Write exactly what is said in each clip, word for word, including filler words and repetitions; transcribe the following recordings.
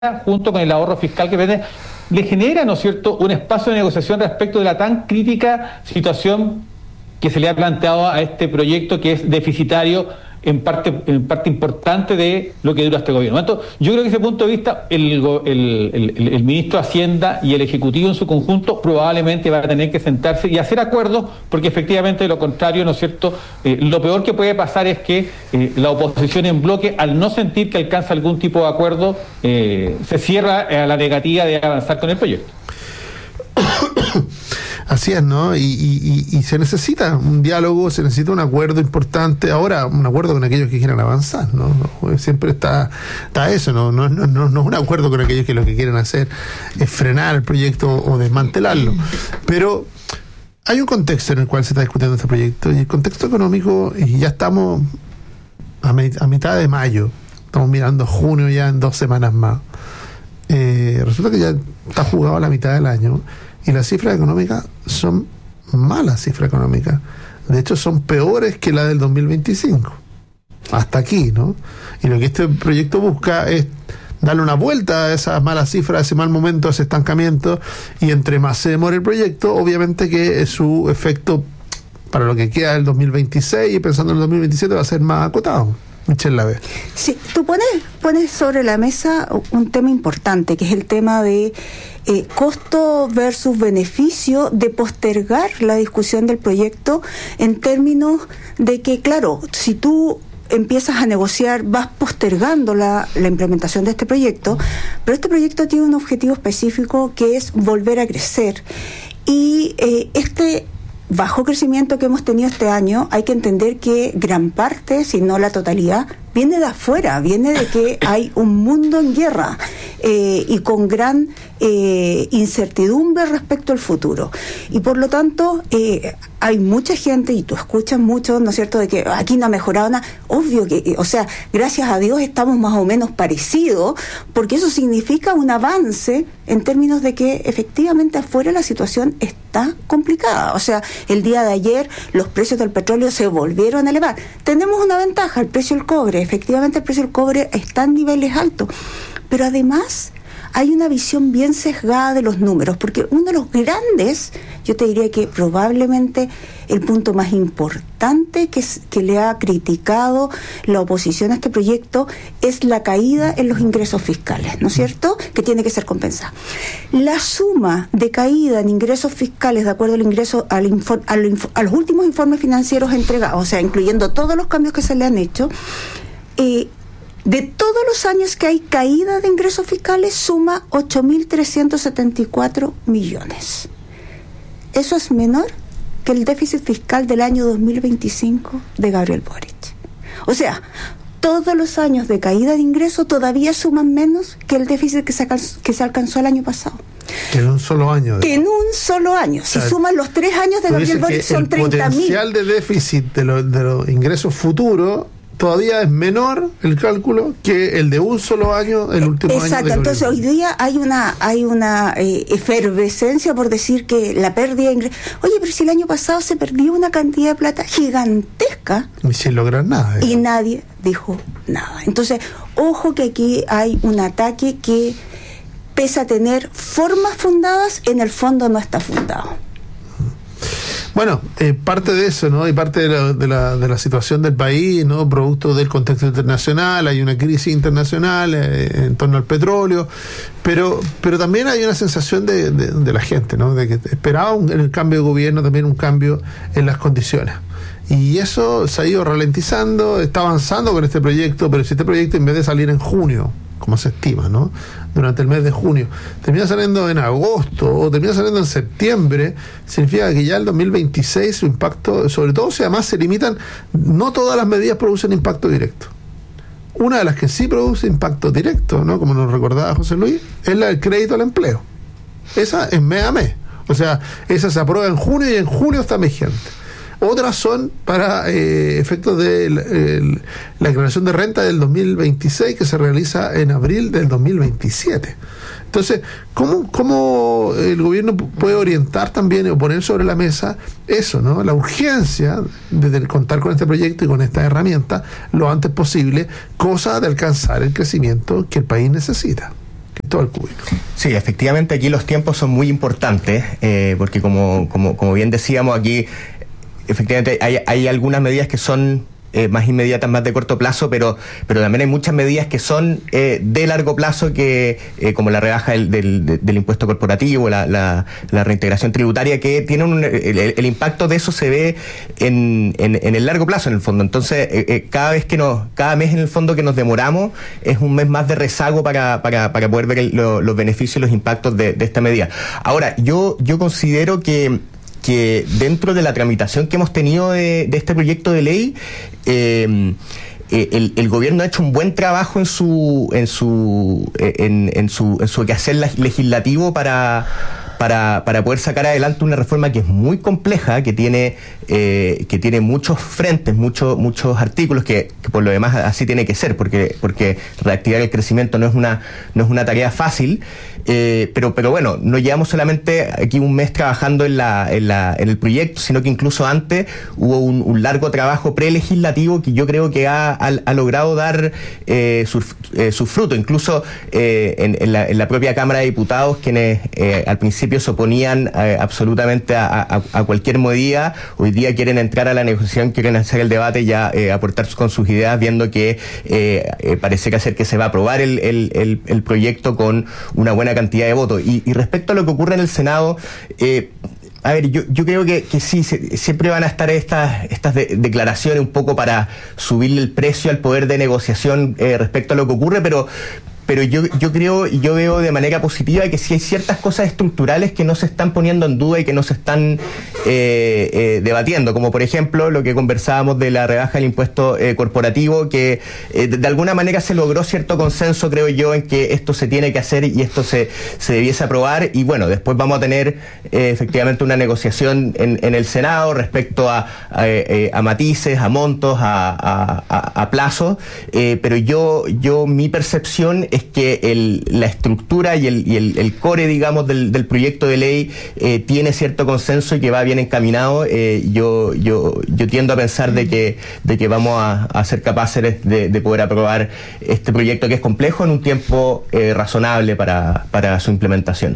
junto con el ahorro fiscal que viene, le genera, ¿no es cierto?, un espacio de negociación respecto de la tan crítica situación que se le ha planteado a este proyecto, que es deficitario en parte en parte importante de lo que dura este gobierno. Entonces, yo creo que desde ese punto de vista el, el, el, el ministro de Hacienda y el Ejecutivo en su conjunto probablemente va a tener que sentarse y hacer acuerdos, porque efectivamente de lo contrario, ¿no es cierto?, eh, lo peor que puede pasar es que eh, la oposición en bloque, al no sentir que alcanza algún tipo de acuerdo, eh, se cierra a la negativa de avanzar con el proyecto. Así es, ¿no? Y, y, y se necesita un diálogo, se necesita un acuerdo importante. Ahora, un acuerdo con aquellos que quieran avanzar, ¿no? Siempre está, está eso, ¿no? No, no, no, no es un acuerdo con aquellos que lo que quieren hacer es frenar el proyecto o desmantelarlo. Pero hay un contexto en el cual se está discutiendo este proyecto, y el contexto económico, y ya estamos a, me, a mitad de mayo, estamos mirando junio ya en dos semanas más. Eh, resulta que ya está jugado a la mitad del año. Y las cifras económicas son malas cifras económicas. De hecho, son peores que la del dos mil veinticinco. Hasta aquí, ¿no? Y lo que este proyecto busca es darle una vuelta a esas malas cifras, a ese mal momento, a ese estancamiento. Y entre más se demore el proyecto, obviamente que su efecto para lo que queda del dos mil veintiséis y pensando en el dos mil veintisiete va a ser más acotado. Michelle Lave. Sí, tú pones, pones sobre la mesa un tema importante, que es el tema de eh, costo versus beneficio de postergar la discusión del proyecto, en términos de que, claro, si tú empiezas a negociar, vas postergando la, la implementación de este proyecto, pero este proyecto tiene un objetivo específico que es volver a crecer. Y eh, este bajo crecimiento que hemos tenido este año, hay que entender que gran parte, si no la totalidad, viene de afuera, viene de que hay un mundo en guerra eh, y con gran eh, incertidumbre respecto al futuro. Y por lo tanto, eh, hay mucha gente, y tú escuchas mucho, ¿no es cierto?, de que aquí no ha mejorado nada. Obvio que, o sea, gracias a Dios estamos más o menos parecidos, porque eso significa un avance en términos de que efectivamente afuera la situación está complicada. O sea, el día de ayer los precios del petróleo se volvieron a elevar. Tenemos una ventaja, el precio del cobre. Efectivamente el precio del cobre está en niveles altos, pero además hay una visión bien sesgada de los números, porque uno de los grandes, yo te diría que probablemente el punto más importante que, que le ha criticado la oposición a este proyecto es la caída en los ingresos fiscales, ¿no es cierto?, que tiene que ser compensada. La suma de caída en ingresos fiscales, de acuerdo al ingreso al infor, al, a los últimos informes financieros entregados, o sea, incluyendo todos los cambios que se le han hecho, eh, de todos los años que hay caída de ingresos fiscales, suma ocho mil trescientos setenta y cuatro millones. Eso es menor que el déficit fiscal del año dos mil veinticinco de Gabriel Boric. O sea, todos los años de caída de ingresos todavía suman menos que el déficit que se, que se alcanzó el año pasado. En un solo año. Que en un solo año. O sea, si suman los tres años de Gabriel Boric, son treinta mil. El potencial de déficit de, lo, de los ingresos futuros todavía es menor el cálculo que el de un solo año, el último Exacto. año. Exacto, entonces hoy día hay una hay una eh, efervescencia por decir que la pérdida de ingresos. Oye, pero si el año pasado se perdió una cantidad de plata gigantesca. Y sin lograr nada. Y nadie dijo nada. Entonces, ojo que aquí hay un ataque que, pese a tener formas fundadas, en el fondo no está fundado. Bueno, eh, parte de eso, ¿no? Y parte de la, de la de la situación del país, ¿no? Producto del contexto internacional, hay una crisis internacional eh, en torno al petróleo, pero pero también hay una sensación de, de, de la gente, ¿no? De que esperaba un, en el cambio de gobierno también un cambio en las condiciones. Y eso se ha ido ralentizando, está avanzando con este proyecto, pero si este proyecto, en vez de salir en junio, como se estima, ¿no?, durante el mes de junio, termina saliendo en agosto o termina saliendo en septiembre, significa que ya el dos mil veintiséis su impacto, sobre todo si además se limitan, no todas las medidas producen impacto directo. Una de las que sí produce impacto directo, ¿no?, como nos recordaba José Luis, es la del crédito al empleo. Esa es mes a mes. O sea, esa se aprueba en junio y en julio está vigente. Otras son para eh, efectos de el, el, la declaración de renta del dos mil veintiséis, que se realiza en abril del dos mil veintisiete. Entonces, ¿cómo, cómo el gobierno puede orientar también o poner sobre la mesa eso, ¿no?, la urgencia de contar con este proyecto y con esta herramienta lo antes posible, cosa de alcanzar el crecimiento que el país necesita? Cristóbal Cúbico. Sí, efectivamente aquí los tiempos son muy importantes, eh, porque como, como, como bien decíamos aquí, efectivamente hay, hay algunas medidas que son Eh, más inmediatas, más de corto plazo, pero pero también hay muchas medidas que son eh, de largo plazo, que eh, como la rebaja del, del, del impuesto corporativo, la, la, la reintegración tributaria, que tienen un, el, el impacto de eso se ve en, en, en el largo plazo, en el fondo. Entonces, eh, eh, cada vez que nos, cada mes en el fondo que nos demoramos, es un mes más de rezago para, para, para poder ver el, lo, los beneficios y los impactos de, de esta medida. Ahora, yo, yo considero que que dentro de la tramitación que hemos tenido de, de este proyecto de ley, eh, eh, el, el gobierno ha hecho un buen trabajo en su en su en, en su en su quehacer legislativo para para para poder sacar adelante una reforma que es muy compleja, que tiene eh, que tiene muchos frentes, muchos muchos artículos, que, que por lo demás así tiene que ser, porque porque reactivar el crecimiento no es una no es una tarea fácil. Eh, pero pero bueno, no llevamos solamente aquí un mes trabajando en la en la en el proyecto, sino que incluso antes hubo un, un largo trabajo prelegislativo que yo creo que ha, ha, ha logrado dar eh, su, eh, su fruto. Incluso eh, en, en, la, en la propia Cámara de Diputados, quienes eh, al principio se oponían eh, absolutamente a, a, a cualquier medida, hoy día quieren entrar a la negociación, quieren hacer el debate, ya eh, aportar con sus ideas, viendo que eh, eh, parece que hacer que se va a aprobar el, el, el, el proyecto con una buena cantidad de votos. Y, y respecto a lo que ocurre en el Senado, eh, a ver, yo, yo creo que, que sí, se, siempre van a estar estas estas de, declaraciones un poco para subirle el precio al poder de negociación eh, respecto a lo que ocurre, pero pero yo yo creo y yo veo de manera positiva que sí hay ciertas cosas estructurales que no se están poniendo en duda y que no se están eh, eh, debatiendo, como por ejemplo lo que conversábamos de la rebaja del impuesto eh, corporativo, que eh, de, de alguna manera se logró cierto consenso, creo yo, en que esto se tiene que hacer y esto se, se debiese aprobar, y bueno, después vamos a tener eh, efectivamente una negociación en, en el Senado respecto a, a, a matices, a montos, a, a, a, a plazos, eh, pero yo, yo mi percepción es que el, la estructura y el, y el, el core, digamos, del, del proyecto de ley eh, tiene cierto consenso y que va bien encaminado. Eh, yo, yo, yo tiendo a pensar de que, de que vamos a, a ser capaces de, de poder aprobar este proyecto, que es complejo, en un tiempo eh, razonable para, para su implementación.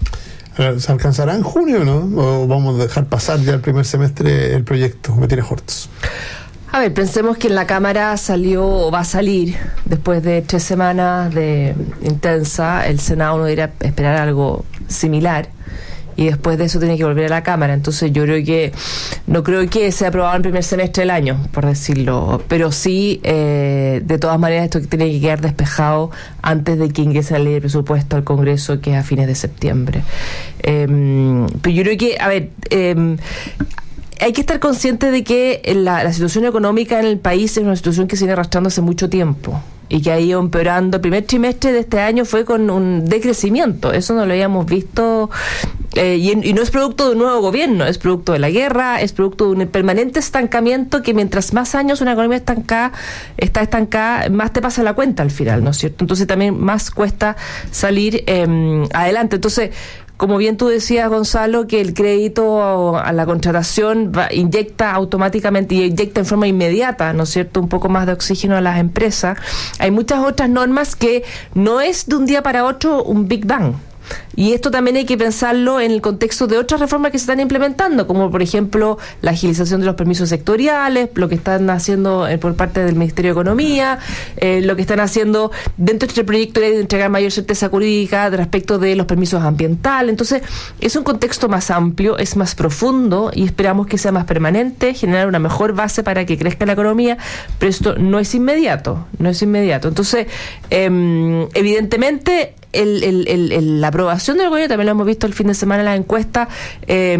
¿Se alcanzará en junio, no? ¿O vamos a dejar pasar ya el primer semestre el proyecto? Me tiene Hortz. A ver, pensemos que en la Cámara salió o va a salir después de tres semanas de intensa. El Senado no debería esperar algo similar y después de eso tiene que volver a la Cámara. Entonces yo creo que no creo que sea aprobado en el primer semestre del año, por decirlo, pero sí eh, de todas maneras esto tiene que quedar despejado antes de que ingrese la ley de presupuesto al Congreso, que es a fines de septiembre. Eh, pero yo creo que, a ver, eh, hay que estar consciente de que la, la situación económica en el país es una situación que se viene arrastrando hace mucho tiempo y que ha ido empeorando. El primer trimestre de este año fue con un decrecimiento, eso no lo habíamos visto, eh, y, y no es producto de un nuevo gobierno, es producto de la guerra, es producto de un permanente estancamiento, que mientras más años una economía estancada, está estancada, más te pasa la cuenta al final, ¿no es cierto? Entonces también más cuesta salir eh, adelante. Entonces, como bien tú decías, Gonzalo, que el crédito a la contratación va, inyecta automáticamente y inyecta en forma inmediata, ¿no es cierto?, un poco más de oxígeno a las empresas. Hay muchas otras normas que no es de un día para otro un Big Bang. Y esto también hay que pensarlo en el contexto de otras reformas que se están implementando, como por ejemplo la agilización de los permisos sectoriales, lo que están haciendo eh, por parte del Ministerio de Economía, eh, lo que están haciendo dentro de este proyecto de entregar mayor certeza jurídica respecto de los permisos ambientales. Entonces, es un contexto más amplio, es más profundo y esperamos que sea más permanente, generar una mejor base para que crezca la economía, pero esto no es inmediato, no es inmediato. Entonces, eh, evidentemente, El, el, el, el, la aprobación del gobierno, también lo hemos visto el fin de semana en la encuesta, eh,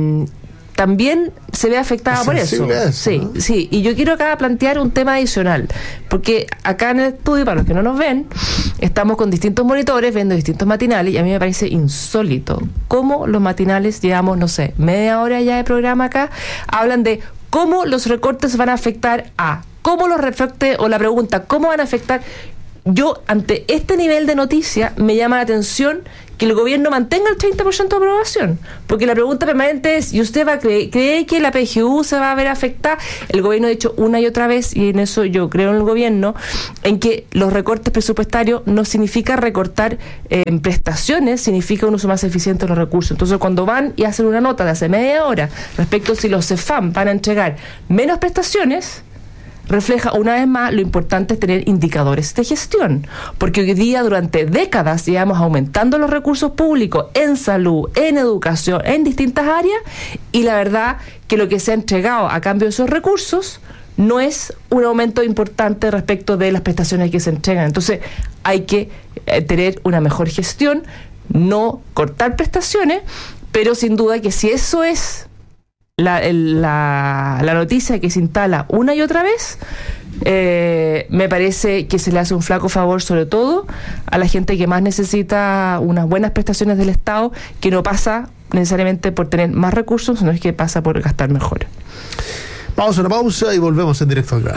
también se ve afectada por eso. eso sí, ¿no? Sí, y yo quiero acá plantear un tema adicional, porque acá en el estudio, para los que no nos ven, estamos con distintos monitores viendo distintos matinales, y a mí me parece insólito cómo los matinales, llevamos, no sé, media hora ya de programa acá, hablan de cómo los recortes van a afectar a, cómo los recortes, o la pregunta, cómo van a afectar yo, ante este nivel de noticia, me llama la atención que el gobierno mantenga el treinta por ciento de aprobación, porque la pregunta permanente es, ¿y usted va a creer, cree que la P G U se va a ver afectada? El gobierno ha dicho una y otra vez, y en eso yo creo en el gobierno, en que los recortes presupuestarios no significa recortar eh, en prestaciones, significa un uso más eficiente de los recursos. Entonces, cuando van y hacen una nota de hace media hora respecto a si los CEFAM van a entregar menos prestaciones, refleja una vez más lo importante es tener indicadores de gestión, porque hoy día durante décadas llevamos aumentando los recursos públicos en salud, en educación, en distintas áreas, y la verdad que lo que se ha entregado a cambio de esos recursos no es un aumento importante respecto de las prestaciones que se entregan. Entonces hay que eh, tener una mejor gestión, no cortar prestaciones, pero sin duda que si eso es La, el, la, la noticia que se instala una y otra vez, eh, me parece que se le hace un flaco favor, sobre todo a la gente que más necesita unas buenas prestaciones del Estado, que no pasa necesariamente por tener más recursos, sino es que pasa por gastar mejor. Vamos a una pausa y volvemos en Directo al Grano.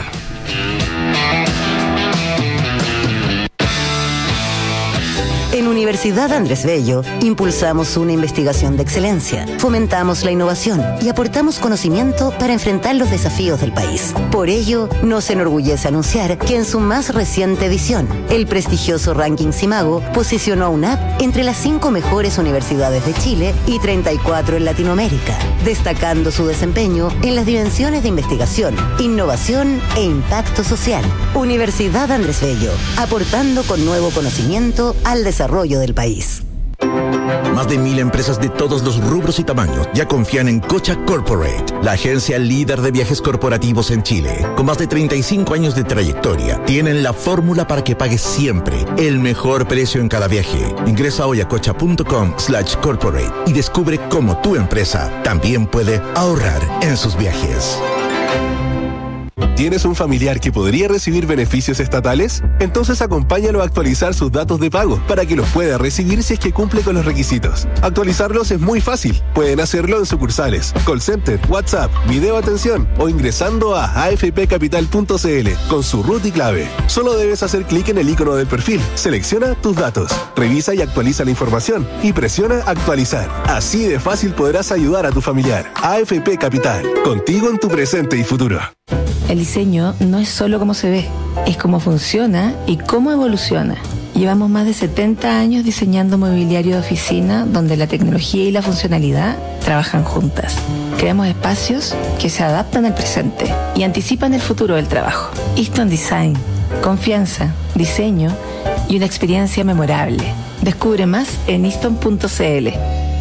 En Universidad Andrés Bello impulsamos una investigación de excelencia, fomentamos la innovación y aportamos conocimiento para enfrentar los desafíos del país. Por ello, nos enorgullece anunciar que en su más reciente edición, el prestigioso ranking Simago posicionó a UNAP entre las cinco mejores universidades de Chile y treinta y cuatro en Latinoamérica, destacando su desempeño en las dimensiones de investigación, innovación e impacto social. Universidad Andrés Bello, aportando con nuevo conocimiento al desarrollo del país. Más de mil empresas de todos los rubros y tamaños ya confían en Cocha Corporate, la agencia líder de viajes corporativos en Chile. Con más de treinta y cinco años de trayectoria, tienen la fórmula para que pagues siempre el mejor precio en cada viaje. Ingresa hoy a cocha.com slash corporate y descubre cómo tu empresa también puede ahorrar en sus viajes. ¿Tienes un familiar que podría recibir beneficios estatales? Entonces acompáñalo a actualizar sus datos de pago para que los pueda recibir si es que cumple con los requisitos. Actualizarlos es muy fácil. Pueden hacerlo en sucursales, call center, WhatsApp, video atención o ingresando a a f p capital punto c l con su root y clave. Solo debes hacer clic en el icono del perfil, selecciona tus datos, revisa y actualiza la información y presiona actualizar. Así de fácil podrás ayudar a tu familiar. A F P Capital, contigo en tu presente y futuro. El diseño no es solo cómo se ve, es cómo funciona y cómo evoluciona. Llevamos más de setenta años diseñando mobiliario de oficina donde la tecnología y la funcionalidad trabajan juntas. Creamos espacios que se adaptan al presente y anticipan el futuro del trabajo. Easton Design, confianza, diseño y una experiencia memorable. Descubre más en easton punto c l.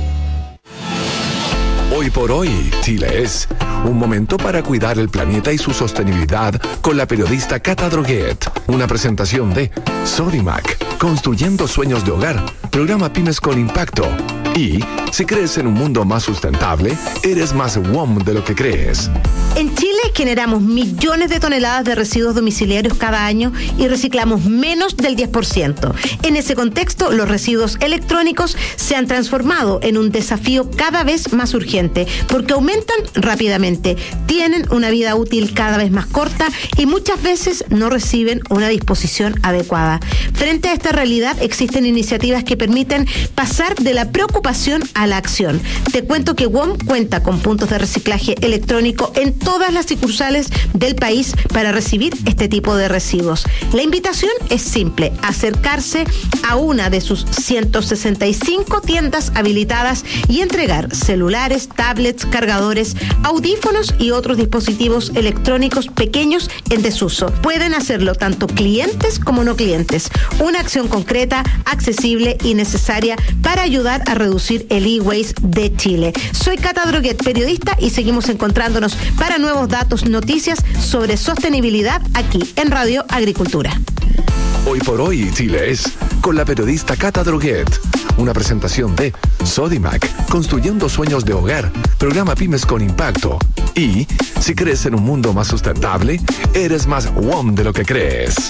Hoy por hoy, Chile es un momento para cuidar el planeta y su sostenibilidad con la periodista Cata Droguet. Una presentación de Sodimac, construyendo sueños de hogar, programa Pymes con Impacto. Y si crees en un mundo más sustentable, eres más W O M de lo que crees. En Chile generamos millones de toneladas de residuos domiciliarios cada año y reciclamos menos del diez por ciento. En ese contexto, los residuos electrónicos se han transformado en un desafío cada vez más urgente porque aumentan rápidamente, tienen una vida útil cada vez más corta y muchas veces no reciben una disposición adecuada. Frente a esta realidad, existen iniciativas que permiten pasar de la preocupación a la acción. Te cuento que W O M cuenta con puntos de reciclaje electrónico en todas las sucursales del país para recibir este tipo de residuos. La invitación es simple: acercarse a una de sus ciento sesenta y cinco tiendas habilitadas y entregar celulares, tablets, cargadores, audífonos y otros dispositivos electrónicos pequeños en desuso. Pueden hacerlo tanto clientes como no clientes. Una acción concreta, accesible y necesaria para ayudar a reducir el e-waste de Chile. Soy Cata Droguet, periodista, y seguimos encontrándonos para nuevos datos, noticias sobre sostenibilidad aquí en Radio Agricultura. Hoy por hoy, Chile es con la periodista Cata Droguet. Una presentación de Sodimac, construyendo sueños de hogar, programa Pymes con Impacto. Y si crees en un mundo más sustentable, eres más W O M de lo que crees.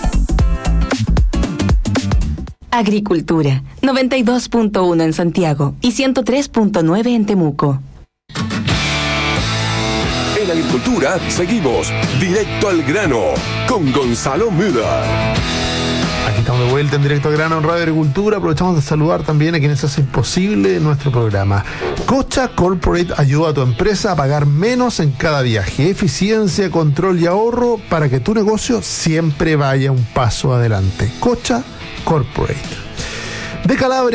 Agricultura, noventa y dos punto uno en Santiago y ciento tres punto nueve en Temuco. En Agricultura seguimos directo al grano con Gonzalo Müller. Aquí Estamos de vuelta en Directo al Grano en Radio Agricultura. Aprovechamos de saludar también a quienes hacen posible nuestro programa. Cocha Corporate ayuda a tu empresa a pagar menos en cada viaje. Eficiencia, control y ahorro para que tu negocio siempre vaya un paso adelante. Cocha Corporate. De Calabria.